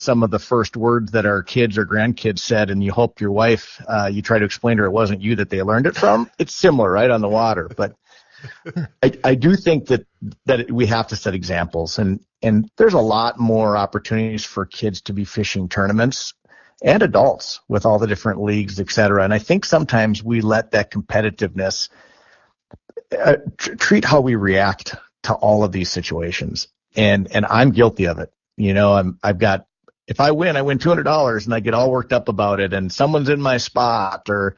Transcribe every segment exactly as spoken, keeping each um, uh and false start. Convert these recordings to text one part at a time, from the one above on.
some of the first words that our kids or grandkids said, and you hope your wife, uh, you try to explain to her it wasn't you that they learned it from. It's similar, right, on the water. But I, I do think that, that we have to set examples, and, and there's a lot more opportunities for kids to be fishing tournaments and adults with all the different leagues, et cetera. And I think sometimes we let that competitiveness uh, tr- treat how we react to all of these situations. And, and I'm guilty of it. You know, I'm, I've got, if I win, I win two hundred dollars and I get all worked up about it, and someone's in my spot, or,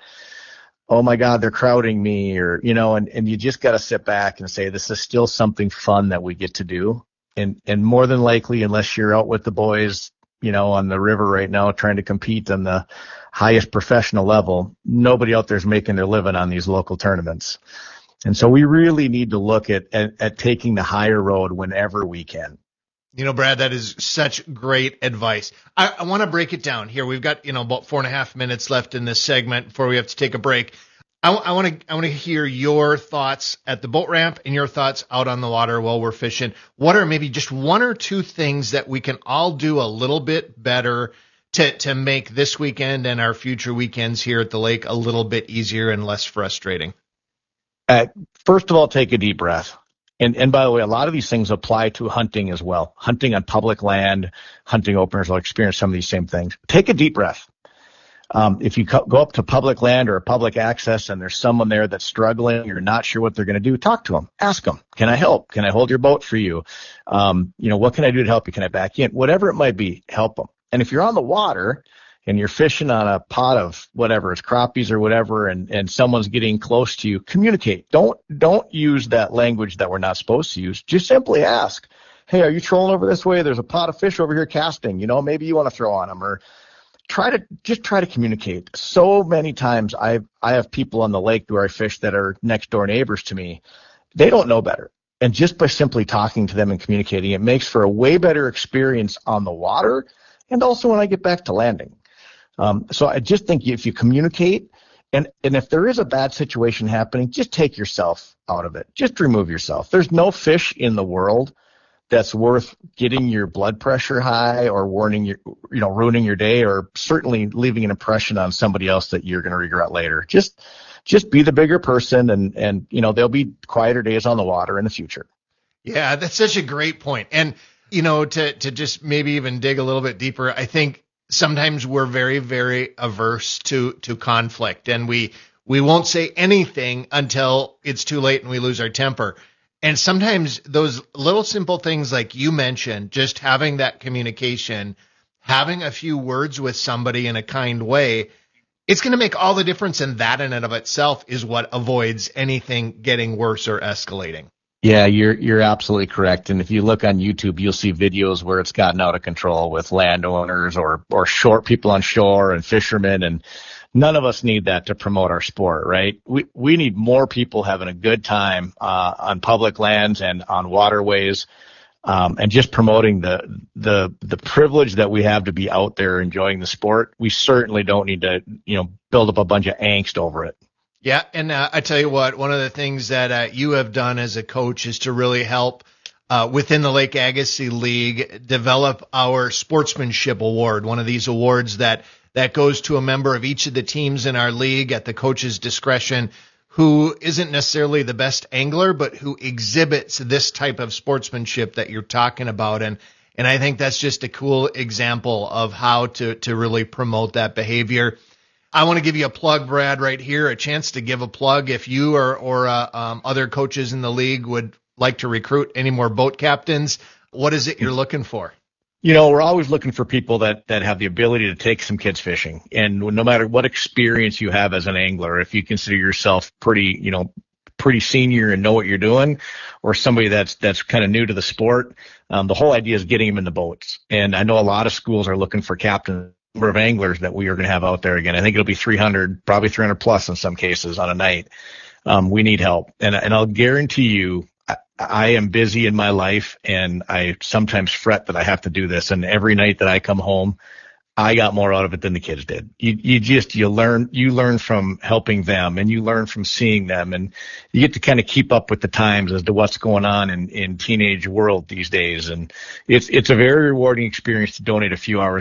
oh my God, they're crowding me, or, you know, and, and you just got to sit back and say, this is still something fun that we get to do. And, and more than likely, unless you're out with the boys, you know, on the river right now, trying to compete on the highest professional level, nobody out there is making their living on these local tournaments. And so we really need to look at, at, at taking the higher road whenever we can. You know, Brad, that is such great advice. I, I want to break it down here. We've got, you know, about four and a half minutes left in this segment before we have to take a break. I, I want to, I want to hear your thoughts at the boat ramp and your thoughts out on the water while we're fishing. What are maybe just one or two things that we can all do a little bit better to, to make this weekend and our future weekends here at the lake a little bit easier and less frustrating? Uh, first of all, take a deep breath. And, and by the way, a lot of these things apply to hunting as well. Hunting on public land, hunting openers will experience some of these same things. Take a deep breath. Um, if you co- go up to public land or public access and there's someone there that's struggling, you're not sure what they're going to do, talk to them. Ask them, can I help? Can I hold your boat for you? Um, you know, what can I do to help you? Can I back in? Whatever it might be, help them. And if you're on the water and you're fishing on a pot of whatever, it's crappies or whatever, and, and someone's getting close to you, communicate. Don't, don't use that language that we're not supposed to use. Just simply ask, hey, are you trolling over this way? There's a pot of fish over here casting. You know, maybe you want to throw on them, or try to just try to communicate. So many times I I have people on the lake where I fish that are next door neighbors to me. They don't know better. And just by simply talking to them and communicating, it makes for a way better experience on the water and also when I get back to landing. Um, so I just think if you communicate, and, and if there is a bad situation happening, just take yourself out of it. Just remove yourself. There's no fish in the world that's worth getting your blood pressure high or warning your, you know, ruining your day, or certainly leaving an impression on somebody else that you're going to regret later. Just, just be the bigger person, and, and, you know, there'll be quieter days on the water in the future. Yeah, that's such a great point. And, you know, to, to just maybe even dig a little bit deeper, I think sometimes we're very, very averse to, to conflict, and we, we won't say anything until it's too late and we lose our temper. And sometimes those little simple things like you mentioned, just having that communication, having a few words with somebody in a kind way, it's going to make all the difference. And that in and of itself is what avoids anything getting worse or escalating. Yeah, you're you're absolutely correct. And if you look on YouTube, you'll see videos where it's gotten out of control with landowners or or shore people on shore and fishermen, and none of us need that to promote our sport, right? We we need more people having a good time uh, on public lands and on waterways, um, and just promoting the the the privilege that we have to be out there enjoying the sport. We certainly don't need to, you know, build up a bunch of angst over it. Yeah, and uh, I tell you what, one of the things that uh, you have done as a coach is to really help uh, within the Lake Agassiz League develop our sportsmanship award, one of these awards that that goes to a member of each of the teams in our league at the coach's discretion, who isn't necessarily the best angler, but who exhibits this type of sportsmanship that you're talking about. And and I think that's just a cool example of how to to really promote that behavior. I want to give you a plug, Brad, right here, a chance to give a plug if you or, or uh, um, other coaches in the league would like to recruit any more boat captains. What is it you're looking for? You know, we're always looking for people that, that have the ability to take some kids fishing. And no matter what experience you have as an angler, if you consider yourself pretty, you know, pretty senior and know what you're doing, or somebody that's, that's kind of new to the sport, um, the whole idea is getting them in the boats. And I know a lot of schools are looking for captains. Number of anglers that we are going to have out there again. I think it'll be three hundred, probably three hundred plus in some cases on a night. Um, we need help. And, and I'll guarantee you, I, I am busy in my life, and I sometimes fret that I have to do this. And every night that I come home, I got more out of it than the kids did. You, you just, you learn, you learn from helping them and you learn from seeing them, and you get to kind of keep up with the times as to what's going on in, in teenage world these days. And it's, it's a very rewarding experience to donate a few hours